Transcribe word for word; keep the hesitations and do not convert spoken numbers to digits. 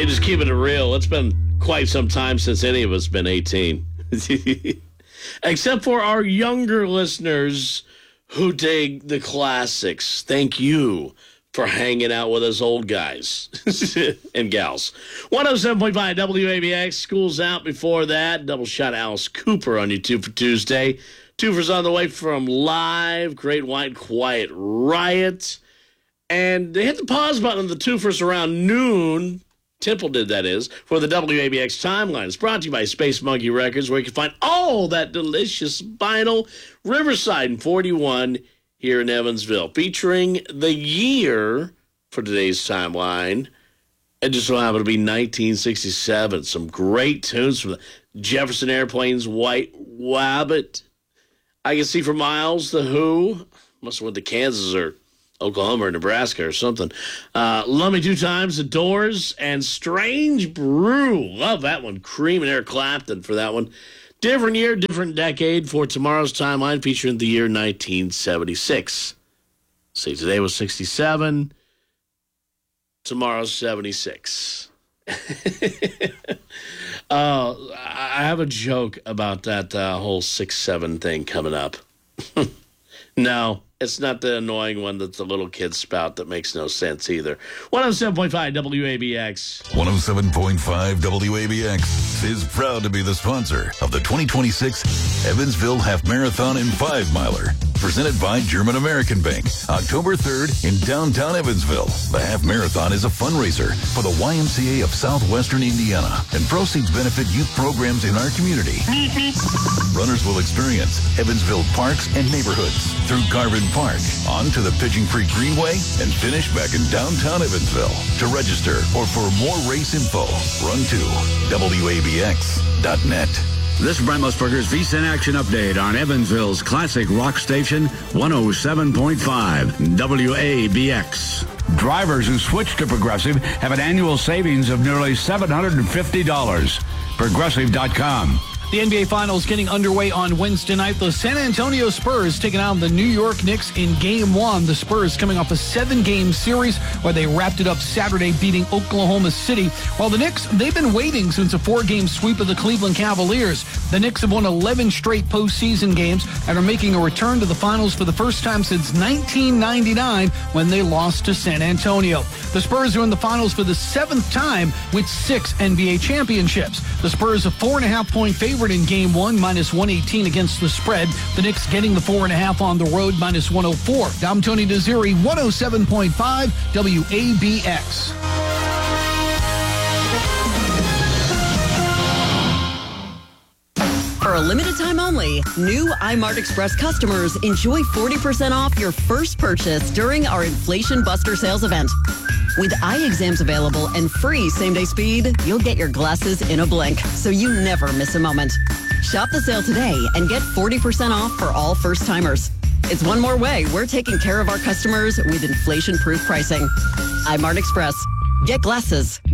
Hey, just keeping it real. It's been quite some time since any of us been eighteen. Except for our younger listeners who dig the classics. Thank you for hanging out with us old guys and gals. one oh seven point five W A B X. School's out before that. Double shot Alice Cooper on you two for Tuesday. Two for's on the way from Live. Great White Quiet Riot. And they hit the pause button on the two first around noon. Temple did, that is, for the W A B X Timeline. It's brought to you by Space Monkey Records, where you can find all that delicious vinyl. Riverside and forty-one here in Evansville, featuring the year for today's timeline. It just so happened to be nineteen sixty-seven. Some great tunes from the Jefferson Airplane's White Wabbit. I Can See for Miles, The Who. Must have went to Kansas or Oklahoma or Nebraska or something. Uh, Love Me Two Times, The Doors, and Strange Brew. Love that one. Cream and Eric Clapton for that one. Different year, different decade for tomorrow's timeline, featuring the year nineteen seventy-six. See, today was sixty-seven. Tomorrow's seventy-six. uh, I have a joke about that uh, whole six seven thing coming up. No, it's not the annoying one that the little kids spout that makes no sense either. one oh seven point five W A B X. one oh seven point five W A B X is proud to be the sponsor of the twenty twenty-six Evansville Half Marathon and Five Miler, presented by German American Bank, October third in downtown Evansville. The Half Marathon is a fundraiser for the Y M C A of Southwestern Indiana, and proceeds benefit youth programs in our community. Runners will experience Evansville parks and neighborhoods through Garvin Park, on to the Pigeon Creek Greenway, and finish back in downtown Evansville. To register or for more race info, run to W A B X dot net. This is Brent Musburger's V S I N Action Update on Evansville's classic rock station, one oh seven point five W A B X. Drivers who switch to Progressive have an annual savings of nearly seven hundred fifty dollars. Progressive dot com. The N B A Finals getting underway on Wednesday night. The San Antonio Spurs taking on the New York Knicks in Game one. The Spurs coming off a seven-game series where they wrapped it up Saturday, beating Oklahoma City. While the Knicks, they've been waiting since a four-game sweep of the Cleveland Cavaliers. The Knicks have won eleven straight postseason games and are making a return to the finals for the first time since nineteen ninety-nine when they lost to San Antonio. The Spurs are in the finals for the seventh time with six N B A championships. The Spurs a four-and-a-half point favorite in Game one, minus one eighteen against the spread. The Knicks getting the four and a half on the road, minus one oh four. I'm Tony Desiri, one oh seven point five W A B X. For a limited time only, new iMart Express customers enjoy forty percent off your first purchase during our Inflation Buster sales event. With eye exams available and free same-day speed, you'll get your glasses in a blink, so you never miss a moment. Shop the sale today and get forty percent off for all first-timers. It's one more way we're taking care of our customers with inflation-proof pricing. iMart Express. Get glasses.